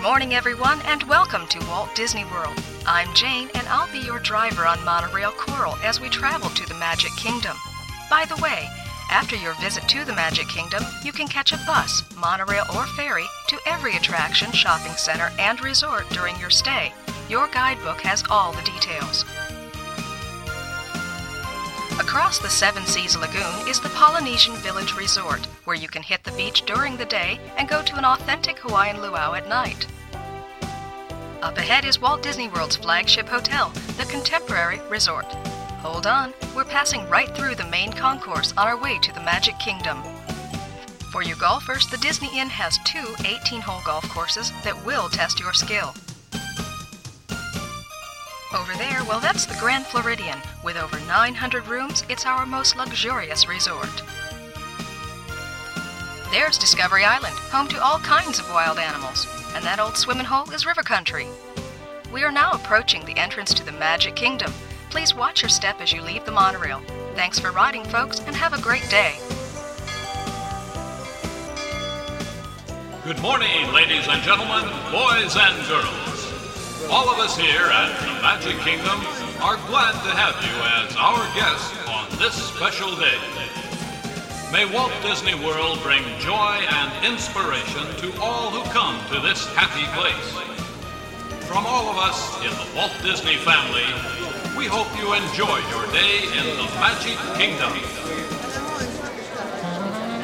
morning, everyone, and welcome to Walt Disney World. I'm Jane, and I'll be your driver on Monorail Coral as we travel to the Magic Kingdom. By the way, after your visit to the Magic Kingdom, you can catch a bus, monorail, or ferry to every attraction, shopping center, and resort during your stay. Your guidebook has all the details. Across the Seven Seas Lagoon is the Polynesian Village Resort, where you can hit the beach during the day and go to an authentic Hawaiian luau at night. Up ahead is Walt Disney World's flagship hotel, the Contemporary Resort. Hold on, we're passing right through the main concourse on our way to the Magic Kingdom. For you golfers, the Disney Inn has two 18-hole golf courses that will test your skill. Over there, well, that's the Grand Floridian. With over 900 rooms, it's our most luxurious resort. There's Discovery Island, home to all kinds of wild animals. And that old swimming hole is River Country. We are now approaching the entrance to the Magic Kingdom. Please watch your step as you leave the monorail. Thanks for riding, folks, and have a great day. Good morning, ladies and gentlemen, boys and girls. All of us here at the Magic Kingdom are glad to have you as our guests on this special day. May Walt Disney World bring joy and inspiration to all who come to this happy place. From all of us in the Walt Disney family, we hope you enjoy your day in the Magic Kingdom.